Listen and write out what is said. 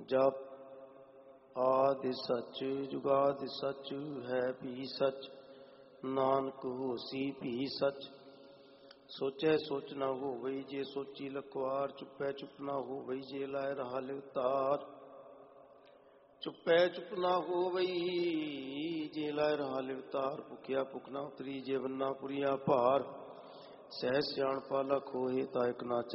ਜਪ ਆਦਿ ਸਚ ਜੁਗਾਦਿ ਸਚ ਹੈ ਵੀ ਸਚ, ਨਾਨਕ ਹੋਸੀ ਵੀ ਸਚ। ਸੋਚੈ ਸੋਚ ਨਾ ਹੋਵਈ ਜੇ ਸੋਚੀ ਲਖਵਾਰ, ਚੁੱਪੈ ਚੁੱਪ ਨਾ ਹੋਵਈ ਜੇ ਲਾਇ ਰਹਾ ਲਿਵਤਾਰ। ਚੁੱਪੈ ਚੁੱਪ ਨਾ ਹੋਵਈ ਜੇ ਲਾਇ ਰਹਾ ਲਿਵਤਾਰ, ਭੁਖਿਆ ਭੁਖ ਨਾ ਉਤਰੀ ਜੇ ਬੰਨਾ ਪੁਰੀਆ ਭਾਰ। ਸਹਿ ਸਿਆਣਪਾ ਲਖ ਹੋਏ ਤਾਂ ਇਕ ਨਾ